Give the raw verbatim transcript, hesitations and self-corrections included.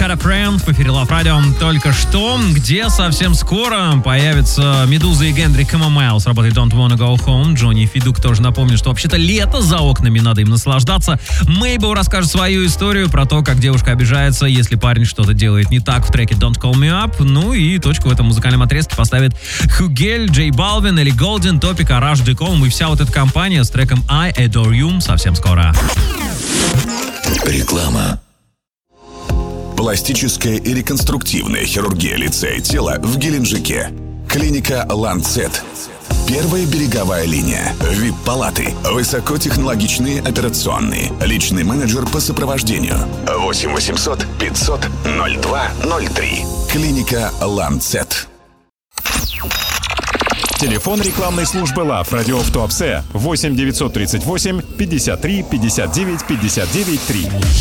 Had a Friend в эфире Love Radio только что, где совсем скоро появятся Медуза и Гендрик Камомайл с работой Don't Wanna Go Home. Джонни Федук тоже напомнит, что вообще-то лето за окнами, надо им наслаждаться. Мейбл расскажет свою историю про то, как девушка обижается, если парень что-то делает не так в треке Don't Call Me Up. Ну и точку в этом музыкальном отрезке поставит Хугель, Джей Балвин, Элли Голдин, Топик, Араш, Деком и вся вот эта компания с треком I Adore You совсем скоро. Реклама. Пластическая и реконструктивная хирургия лица и тела в Геленджике. Клиника Ланцет. Первая береговая линия. ви ай пи-палаты. Высокотехнологичные операционные. Личный менеджер по сопровождению. восемь восемьсот пятьсот ноль два ноль три. Клиника Ланцет. Телефон рекламной службы Love Radio в Туапсе восемь девятьсот тридцать восемь пятьдесят три пятьдесят девять пятьдесят девять три.